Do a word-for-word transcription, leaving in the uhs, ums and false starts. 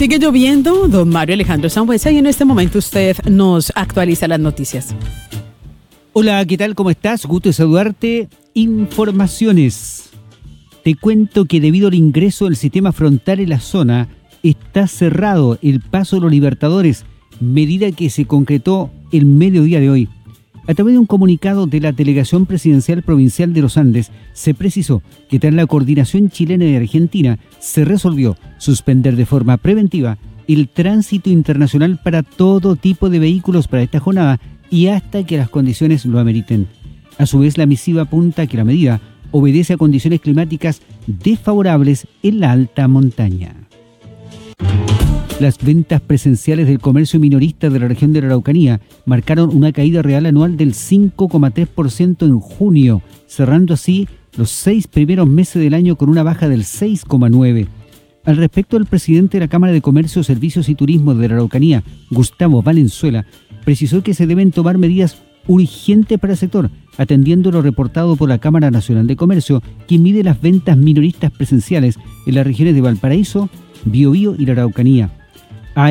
Sigue lloviendo, don Mario Alejandro Sambuesa, y en este momento usted nos actualiza las noticias. Hola, ¿qué tal? ¿Cómo estás? Gusto de saludarte. Informaciones. Te cuento que debido al ingreso del sistema frontal en la zona, está cerrado el paso de los Libertadores, medida que se concretó el mediodía de hoy. A través de un comunicado de la Delegación Presidencial Provincial de los Andes, se precisó que tras la coordinación chilena y argentina, se resolvió suspender de forma preventiva el tránsito internacional para todo tipo de vehículos para esta jornada y hasta que las condiciones lo ameriten. A su vez, la misiva apunta que la medida obedece a condiciones climáticas desfavorables en la alta montaña. Las ventas presenciales del comercio minorista de la región de la Araucanía marcaron una caída real anual del cinco coma tres por ciento en junio, cerrando así los seis primeros meses del año con una baja del seis coma nueve por ciento. Al respecto, el presidente de la Cámara de Comercio, Servicios y Turismo de la Araucanía, Gustavo Valenzuela, precisó que se deben tomar medidas urgentes para el sector, atendiendo lo reportado por la Cámara Nacional de Comercio, quien mide las ventas minoristas presenciales en las regiones de Valparaíso, Biobío y la Araucanía.